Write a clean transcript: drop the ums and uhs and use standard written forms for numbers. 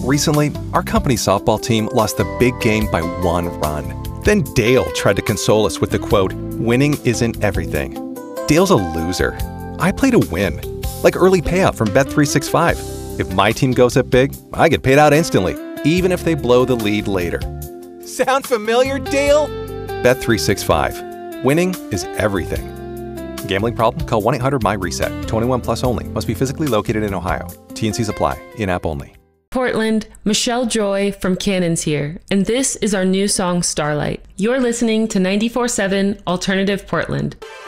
Recently, our company's softball team lost the big game by 1 run. Then Dale tried to console us with the quote, "Winning isn't everything." Dale's a loser. I play to win, like early payout from Bet365. If my team goes up big, I get paid out instantly, even if they blow the lead later. Sound familiar, Dale? Bet365. Winning is everything. Gambling problem? Call 1-800-MY-RESET. 21 plus only. Must be physically located in Ohio. T&Cs apply. In-app only. Portland, Michelle Joy from Cannons here, and this is our new song, Starlight. You're listening to 94.7 Alternative Portland.